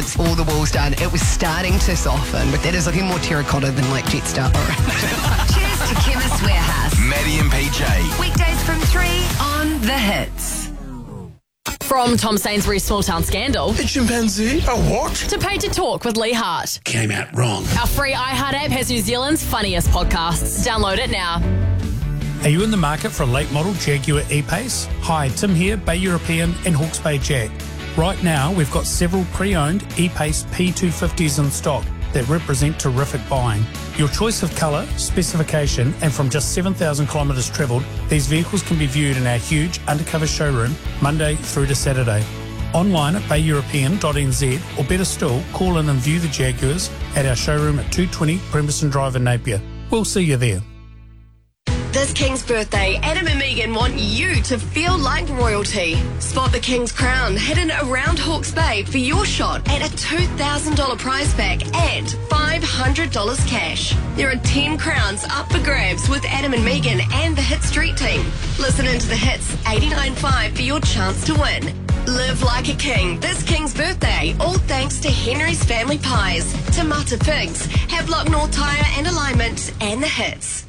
gets all the walls done. It was starting to soften, but that is looking more terracotta than like Jetstar. Cheers to Chemist Warehouse. Maddie and PJ. Weekdays from 3 on The Hits. From Tom Sainsbury's Small Town Scandal A chimpanzee? A what? to Paid to Talk with Lee Hart. Came out wrong. Our free iHeart app has New Zealand's funniest podcasts. Download it now. Are you in the market for a late model Jaguar E-Pace? Hi, Tim here, Bay European and Hawke's Bay Jag. Right now, we've got several pre-owned E-Pace P250s in stock that represent terrific buying. Your choice of colour, specification, and from just 7,000 kilometres travelled, these vehicles can be viewed in our huge undercover showroom Monday through to Saturday. Online at bayeuropean.nz, or better still, call in and view the Jaguars at our showroom at 220 Premerson Drive in Napier. We'll see you there. This King's birthday, Adam and Megan want you to feel like royalty. Spot the King's crown hidden around Hawke's Bay for your shot at a $2,000 prize pack and $500 cash. There are 10 crowns up for grabs with Adam and Megan and the Hit Street team. Listen into the Hits 89.5 for your chance to win. Live like a king this King's birthday, all thanks to Henry's Family Pies, Tomato Figs, Havelock North Tyre and Alignment, and the Hits.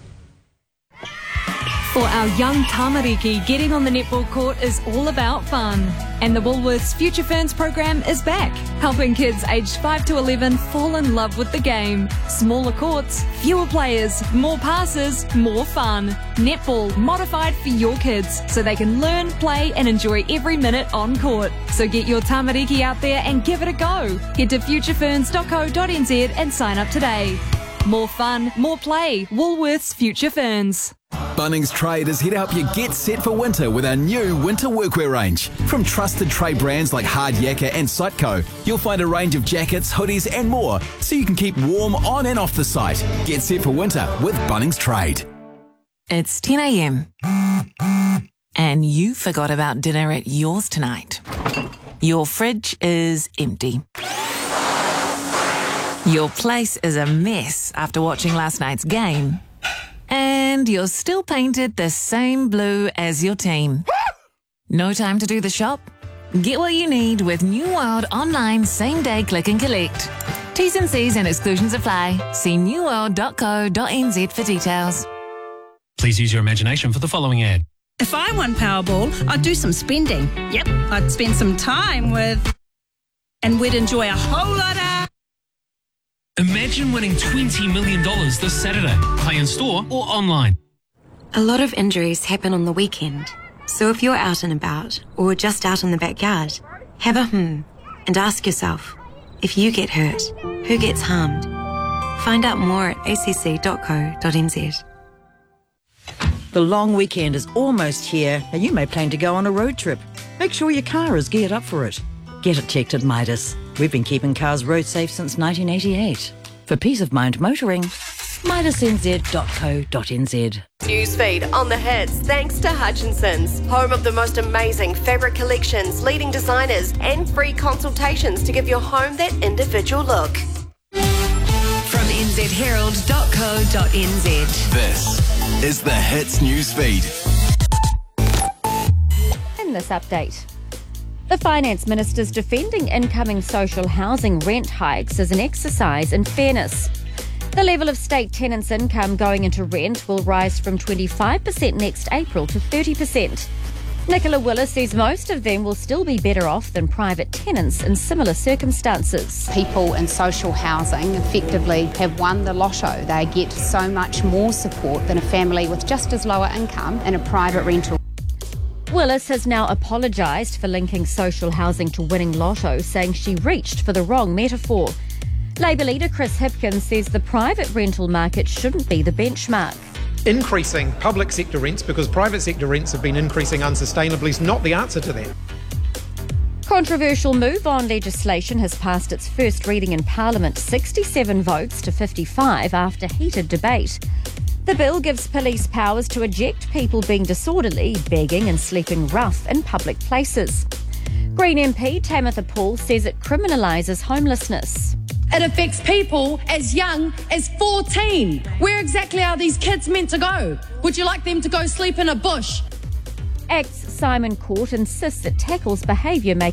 For our young tamariki, getting on the netball court is all about fun. And the Woolworths Future Ferns program is back, helping kids aged 5 to 11 fall in love with the game. Smaller courts, fewer players, more passes, more fun. Netball modified for your kids so they can learn, play and enjoy every minute on court. So get your tamariki out there and give it a go. Head to futureferns.co.nz and sign up today. More fun, more play. Woolworths Future Ferns. Bunnings Trade is here to help you get set for winter with our new winter workwear range. From trusted trade brands like Hard Yakka and Sightco, you'll find a range of jackets, hoodies and more so you can keep warm on and off the site. Get set for winter with Bunnings Trade. It's 10 a.m. and you forgot about dinner at yours tonight. Your fridge is empty. Your place is a mess after watching last night's game. And you're still painted the same blue as your team. No time to do the shop? Get what you need with New World online same-day click and collect. T's and C's and exclusions apply. See newworld.co.nz for details. Please use your imagination for the following ad. If I won Powerball, I'd do some spending. Yep, I'd spend some time with... and we'd enjoy a whole lot of... Imagine winning $20 million this Saturday. Play in store or online. A lot of injuries happen on the weekend. So if you're out and about or just out in the backyard, have a and ask yourself, if you get hurt, who gets harmed? Find out more at acc.co.nz. The long weekend is almost here and you may plan to go on a road trip. Make sure your car is geared up for it. Get it checked at Midas. We've been keeping cars road safe since 1988. For peace of mind motoring, midasnz.co.nz. Newsfeed on the Hits, thanks to Hutchinson's, home of the most amazing fabric collections, leading designers, and free consultations to give your home that individual look. From nzherald.co.nz. This is the Hits Newsfeed. In this update, the Finance Minister's defending incoming social housing rent hikes as an exercise in fairness. The level of state tenants' income going into rent will rise from 25% next April to 30%. Nicola Willis says most of them will still be better off than private tenants in similar circumstances. People in social housing effectively have won the lotto. They get so much more support than a family with just as lower income in a private rental. Willis has now apologised for linking social housing to winning lotto, saying she reached for the wrong metaphor. Labour leader Chris Hipkins says the private rental market shouldn't be the benchmark. Increasing public sector rents because private sector rents have been increasing unsustainably is not the answer to that. Controversial move on legislation has passed its first reading in Parliament, 67 votes to 55 after heated debate. The bill gives police powers to eject people being disorderly, begging and sleeping rough in public places. Green MP Tamitha Paul says it criminalises homelessness. It affects people as young as 14. Where exactly are these kids meant to go? Would you like them to go sleep in a bush? ACT's Simon Court insists it tackles behaviour making